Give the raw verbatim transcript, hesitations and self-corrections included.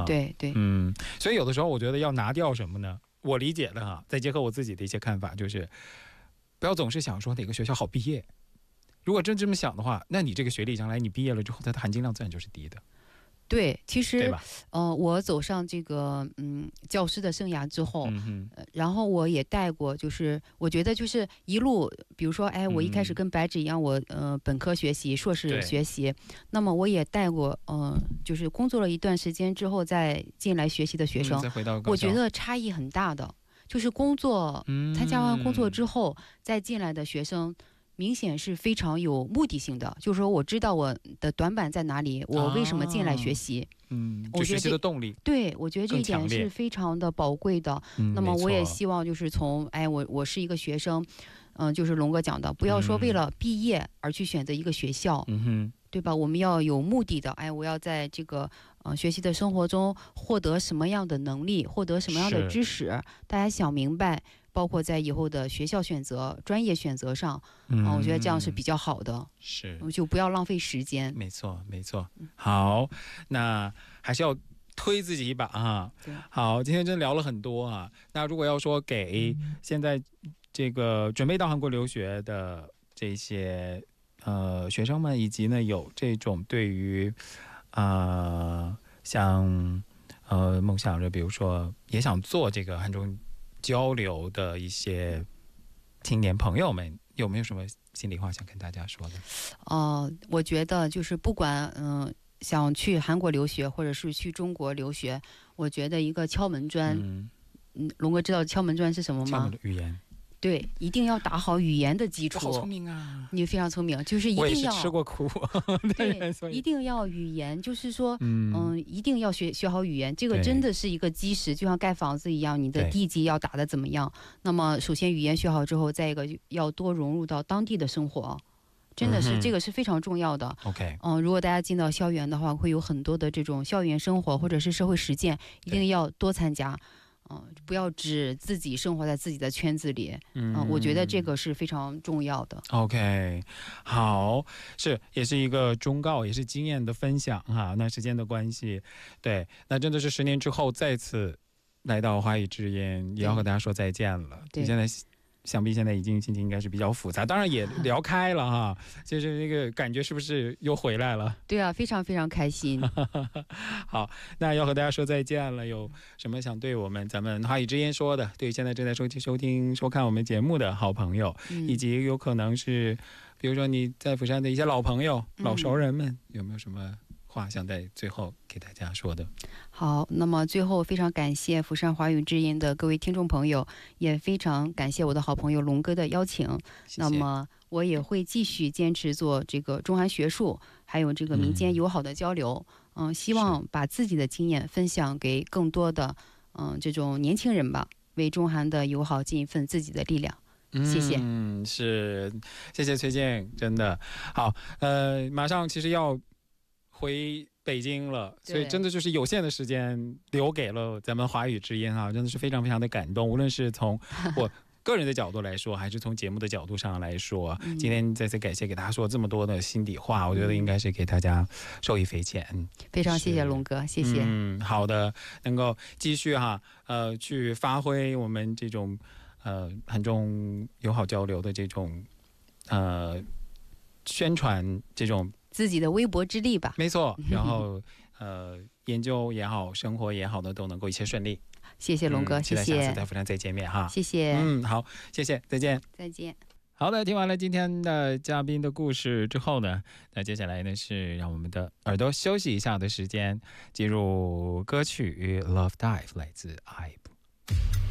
哈。 对对， 嗯，所以有的时候我觉得要拿掉什么呢？我理解的哈，再结合我自己的一些看法，就是不要总是想说哪个学校好毕业。如果真这么想的话，那你这个学历将来你毕业了之后，它的含金量自然就是低的。 对，其实对吧？ 呃，我走上这个嗯教师的生涯之后， 嗯哼， 呃然后我也带过，就是我觉得就是一路，比如说，哎，我一开始跟白纸一样，我呃本科学习、硕士对学习，那么我也带过，嗯、就是工作了一段时间之后再进来学习的学生， 嗯再回到高校我觉得差异很大的，就是工作嗯参加完工作之后再进来的学生。明显是非常有目的性的，就是说我知道我的短板在哪里，我为什么进来学习。 嗯， 我觉得就学习的动力。 对，我觉得这一点更强烈是非常的宝贵的。 嗯那么我也没错希望就是从，哎，我我是一个学生，嗯、就是龙哥讲的，不要说为了毕业而去选择一个学校， 嗯哼， 对吧？我们要有目的的，哎，我要在这个呃学习的生活中获得什么样的能力，获得什么样的是知识，大家想明白。包括在以后的学校选择、专业选择上， 嗯、 啊，我觉得这样是比较好的， 是就不要浪费时间。 没错，没错。好，那还是要推自己一把啊。 对， 好，今天真聊了很多啊。那如果要说给现在这个准备到韩国留学的这些呃学生们，以及呢有这种对于呃像呃梦想着，比如说也想做这个韩中交流的一些青年朋友们，有没有什么心里话想跟大家说的？ 呃，我觉得就是不管嗯、呃、想去韩国留学，或者是去中国留学，我觉得一个敲门砖， 嗯， 嗯，龙哥知道敲门砖是什么吗？ 敲门的语言。 对，一定要打好语言的基础。 我好聪明啊！ 你非常聪明，就是一我也是定要吃过苦， 对， 所以一定要语言，就是说， 嗯嗯，一定要学学好语言，这个对真的是一个基石，就像盖房子一样，你的对地基要打得怎么样？那么，首先语言学好之后，再一个就要多融入到当地的生活，真的是、 嗯哼这个是非常重要的。 OK， 嗯，如果大家进到校园的话，会有很多的这种校园生活或者是社会实践，一定要多参加。嗯、不要只自己生活在自己的圈子里。嗯、我觉得这个是非常重要的。 OK， 好，是也是一个忠告，也是经验的分享哈。那时间的关系，对，那真的是十年之后再次来到华语之音，也要和大家说再见了。 对， 现在想必现在已经心情应该是比较复杂，当然也聊开了哈，就是那个感觉是不是又回来了？ 对啊，非常非常开心。 好，那要和大家说再见了，有什么想对我们咱们华语之音说的？对于现在正在收听、收听、收看我们节目的好朋友， 嗯、 以及有可能是，比如说你在釜山的一些老朋友、 嗯、 老熟人们，有没有什么话想在最后给大家说的？ 好，那么最后非常感谢釜山华语之音的各位听众朋友，也非常感谢我的好朋友龙哥的邀请。 谢谢。 那么我也会继续坚持做这个中韩学术还有这个民间友好的交流。嗯、呃，希望把自己的经验分享给更多的嗯、呃、这种年轻人吧，为中韩的友好尽一份自己的力量。谢谢。 嗯，是，谢谢崔健，真的好。呃，马上其实要回北京了，所以真的就是有限的时间留给了咱们华语之音啊，真的是非常非常的感动。无论是从我个人的角度来说，还是从节目的角度上来说，嗯、今天再次感谢给大家说这么多的心底话，我觉得应该是给大家受益匪浅。 非常谢谢龙哥，谢谢。 嗯，好的，能够继续哈，呃，去发挥我们这种呃韩中友好交流的这种呃宣传这种。 自己的微薄之力吧， 没错。然后，呃，研究也好，生活也好呢，都能够一切顺利。 谢谢龙哥， 嗯、 谢谢。 期待下次在釜山再见面哈。 谢谢。 嗯，好，谢谢，再见。 再见。 好的，听完了今天的嘉宾的故事之后呢，那接下来呢是让我们的耳朵休息一下的时间，进入歌曲《Love Dive》来自 I B。